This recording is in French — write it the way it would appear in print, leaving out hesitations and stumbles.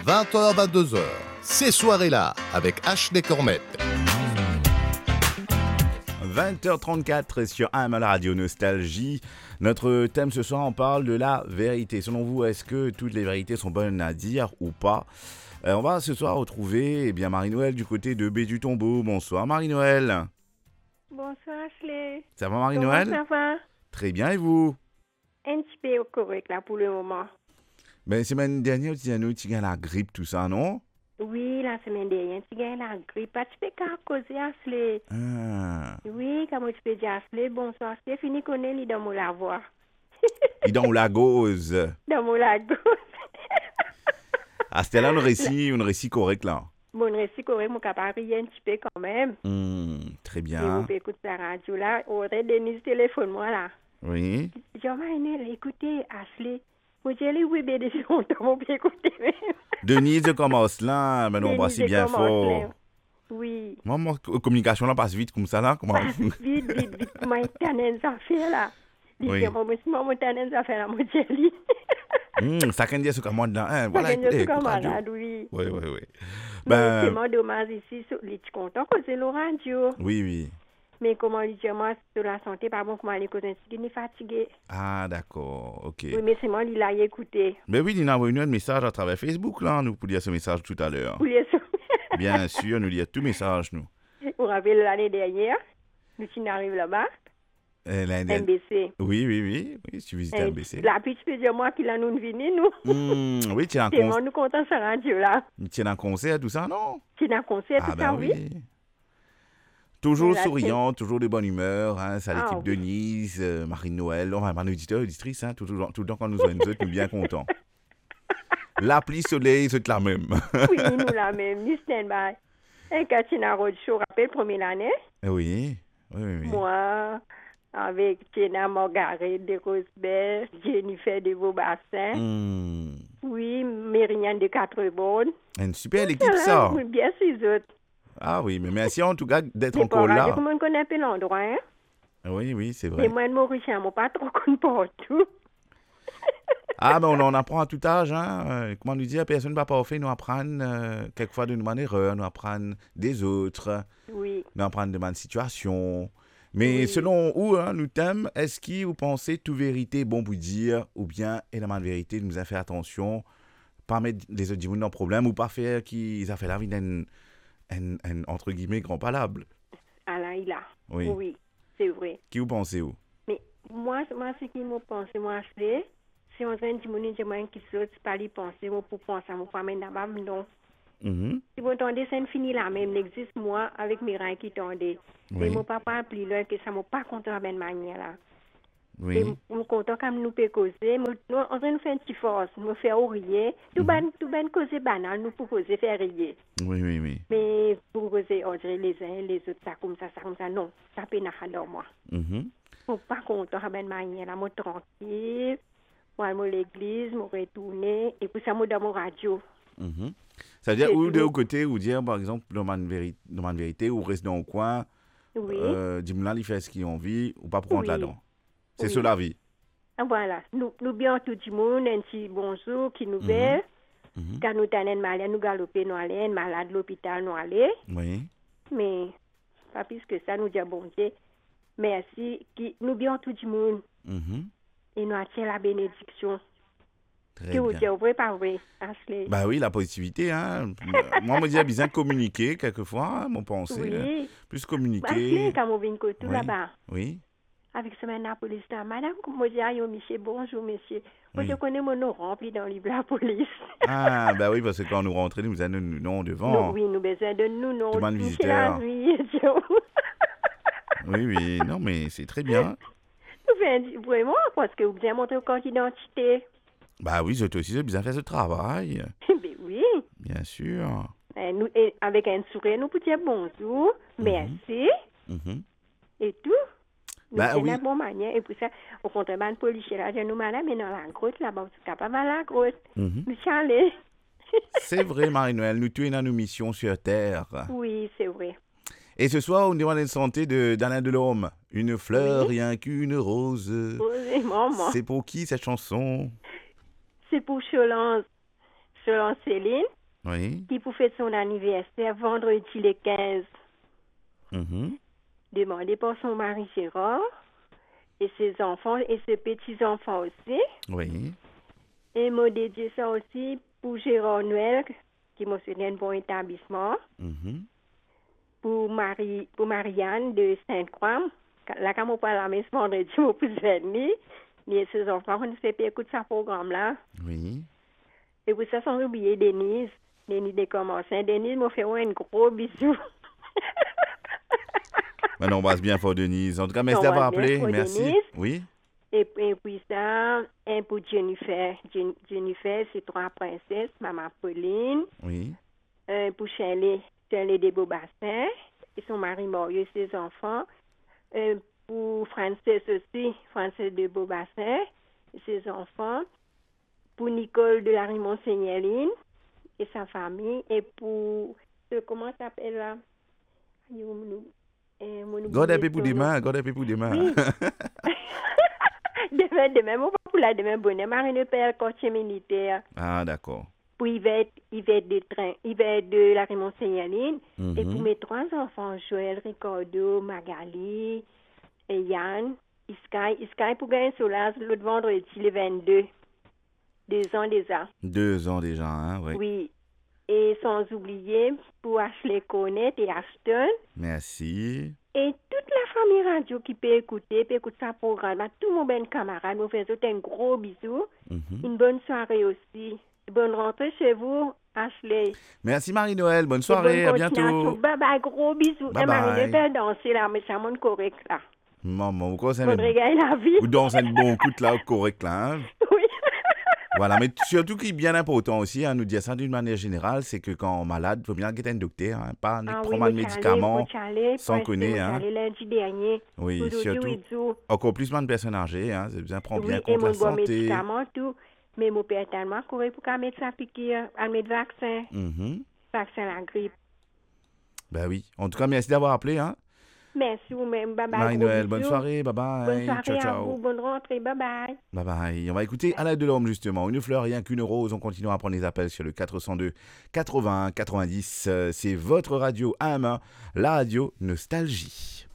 20h, 22h. Ces soirées-là avec Ashley Cormette. 20h34 sur AM à la radio Nostalgie. Notre thème ce soir, on parle de la vérité. Selon vous, est-ce que toutes les vérités sont bonnes à dire ou pas? On va ce soir retrouver Marie-Noël du côté de Baie du Tombeau. Bonsoir Marie-Noël. Bonsoir Ashley. Ça va Marie-Noël? Comment ça va? Très bien, et vous? Un petit peu correct là pour le moment. Ben, semaine dernière, tu as eu la grippe, tout ça, non? Oui, la semaine dernière, tu as la grippe. Tu peux qu'à causer Ashley. Ah. Oui, comment tu peux dire Ashley? Bonsoir, c'est fini qu'on est dans mon lavoir. Et dans la gauze. Dans mon lago. Ah, c'était là le récit correct là. Mon récit correct, mon capable rien un petit peu quand même. Très Et bien. vous pouvez écouter la radio là. Aurait Denise téléphone-moi là. Oui. Jean-Marie, écoutez Ashley. Moi, j'ai les web des gens, on peut écouter même. Denise commence là, mais on brasse bien fort. Oui. Moi, ma communication là passe vite comme ça là. Comment? Vite. Comment t'as des affaires là? Oui. Moi, t'as des affaires là, moi, j'ai lu. Ça can dire ce que moi dedans. Voilà, Ça can dire ce écoutez, que moi radio. là, oui. Oui. Mais c'est mon dommage ici, les petits contents que c'est le radio. Oui. Mais comment lui dire, moi, sur la santé, par bon, comment aller causer un fatigué. Ah, d'accord, ok. Oui, mais c'est moi, il a écouté. Mais oui, il a envoyé un message à travers Facebook là, nous pour dire ce message tout à l'heure. Vous voulez ça? Bien sûr, nous lire tout message nous. Vous vous rappelez l'année dernière, nous qui arrive là-bas, MBC. Oui, tu visites MBC. La petite peut dire moi qui l'a nous venu, nous. Oui, tu es en C'est moi, nous contents sur la radio là. Tu es en concert, tout ça, non? Tu es en concert, tout ça, oui. Toujours Là, souriant, toujours de bonne humeur, hein, c'est l'équipe oui. Denise, Marie-Noël, enfin, un auditeur, auditrice, hein, tout le temps quand nous sommes nous autres, nous bien contents. L'appli soleil, c'est la même. Oui, nous la même, nous stand-by. Et quand tu as Roadshow, rappelle, première année. Oui. Moi, avec Tina Margaret de Rosebert, Jennifer de Beaubassin. Oui, Myriam de Quatre-Bonnes. Une super équipe, ça. Oui, bien sûr, autres. Ah oui, mais merci en tout cas d'être Mais encore là. Tout le monde connaît pas l'endroit, hein. Oui, c'est vrai. Et moi, de Maurice, je ne pas trop connu partout. Ah, mais on en apprend à tout âge, hein. Comment nous dire, personne ne va pas faire, nous apprendre quelquefois de nos erreurs, nous apprendre des autres, Oui. nous apprendre de bonnes situations. Mais Oui. selon où nous thème, est-ce que vous pensez toute vérité bon pour dire, ou bien élément de vérité, nous a fait attention, pas mettre les autres gens dans le problème, ou pas faire qu'ils a fait la vie d'un entre guillemets grand palable. Ah là, il a. Oui, c'est vrai. Qui vous pensez où? Mais moi ce qui me pense, moi, c'est si on train de dire qui saute, pas lui penser, moi, pour penser, moi, pas mettre d'abord, non. Si vous entendez, c'est fini là même, n'existe moi avec Mireille qui tendait. Mais mon papa a pris là que ça m'a pas content de la même manière là. Oui. Et mon content comme nous peut causer, on train de faire un petit force, nous faire rire, tout ben causer banal, nous pour causer faire rire. Oui. Mais pour causer, on dirait les uns et les autres, ça comme ça, non, ça peut n'a alors moi. Moi pas content de la même manière là, moi tranquille, moi à l'église, moi retourner, et puis ça moi dans mon radio. C'est-à-dire, ou de l'autre côté, ou dire, par exemple, dans ma vérité, ou reste dans le coin, dis-moi, il fait ce qu'il a envie, ou pas prendre là-dedans. C'est ça la vie. Ah, voilà, nous bien tout le monde, un petit bonjour qui nous fait. Quand nous tenons malade, nous galopons, nous allons, malade à l'hôpital, nous allons. Oui. Mais, pas plus que ça, nous disons, bon Dieu, merci, nous bien tout le monde. Et nous attendons la bénédiction. Très que vous bien. dites, vrai, pas vrai, Ashley? Bah oui, la positivité, hein. Moi, je me dis bien communiquer, quelquefois, mon pensée. Oui. Hein. Plus communiquer. Ashley, quand on vient tout là-bas. Oui. Avec ce la police là, madame, comme je dis, monsieur, bonjour, monsieur. Moi, je connais mon nom rempli dans le livre de la police. Ah, bah oui, parce que quand nous rentrons, nous avons nos noms devant. Oui, nous besoin de nous, non. Demande visiteur. Oui, non, mais c'est très bien. Vraiment, parce que vous bien montré votre identité. Bah oui, j'ai bien fait ce travail. Ben oui. Bien sûr. Et avec un sourire, nous pouvons dire bonjour, merci, et tout. Bah oui. C'est la bonne manière. Et puis ça, au contraire, le policier là, nous madame, mais dans la grotte, là-bas, c'est capable de la grotte. Nous chalez. C'est vrai, Marie-Noël, nous tuons dans nos missions sur Terre. Oui, c'est vrai. Et ce soir, on demande une santé d'Alain Delorme. Une fleur, rien qu'une rose. Oui, maman. C'est pour qui cette chanson? C'est pour Cholance. Selon Céline, Oui. qui pour fêter son anniversaire vendredi le 15. Mhm. Demandé par son mari Gérard et ses enfants et ses petits-enfants aussi. Oui. Et m'a dédié ça aussi pour Gérard Noël, qui m'a souhaité un bon établissement. Mhm. Pour Marianne de Sainte-Croix. Là, quand on parle à la messe vendredi, on peut venir. Et ses enfants, on ne sait pas écouter ce programme-là. Oui. Et pour ça, sans oublier Denise. Denise de commencer. Denise m'a fait un gros bisou. On embrasse bien fort Denise. En tout cas, merci On d'avoir embrasse bien appelé. fort Merci. Denise. Oui. Et puis ça, un pour Jennifer. Jennifer, c'est 3 princesses. Maman Pauline. Oui. Un pour Shirley de Beaubassin. Et son mari Mario et ses enfants. Un pour Frances aussi. Frances de Beaubassin et ses enfants. Pour Nicole de la Rimont-Signaline et sa famille. Et pour... comment ça s'appelle là? God épée pour demain. God épée pour demain. Oui. demain, mon papa là, demain, bonne Marine de Père, quartier militaire. Ah, d'accord. Pour Yvette de train, Yvette de la Raymond-Signaline. Mhm. Et pour mes 3 enfants, Joël, Ricardo, Magali et Yann, Iskai pour gagner Solas l'autre vendredi, le 22. 2 ans déjà. 2 ans déjà, hein, oui. Oui. Et sans oublier pour Ashley Cornette et Ashton. Merci. Et toute la famille radio qui peut écouter ce programme, tout mon ben camarade, nous faisons un gros bisou. Mhm. Une bonne soirée aussi. Bonne rentrée chez vous, Ashley. Merci Marie-Noël. Bonne soirée. Et À bonne bientôt. continuation. Bye bye, gros bisous. Bye Et Marie, bye. ne pas danser là, mais c'est mon correct là. Maman, vous connaissez Faudrait gagner la vie. Vous dansez un bon coup là, correct là. Hein? Oui. Voilà, mais surtout qui est bien important aussi, nous dire ça d'une manière générale, c'est que quand on est malade, il faut bien guetter un docteur, hein, pas prendre un médicament sans connaître. Hein. Lundi dernier. Oui, surtout. Encore plus de personnes âgées, hein, c'est bien prendre bien compte de la santé. Médicaments, tout. Mais mon père tellement courir pour qu'à mettre sa piqûre, à mettre vaccin. Vaccin à la grippe. Ben oui. En tout cas, merci d'avoir appelé. Hein. Merci vous-même. Bye bye. Marie-Noël, bonne soirée. Bye bye. Bonne soirée ciao, à ciao. vous. Bonne rentrée. Bye bye. Bye bye. On va écouter Alain Delorme justement. Une fleur, rien qu'une rose. On continue à prendre les appels sur le 402 80 90. C'est votre radio AM1, la radio Nostalgie.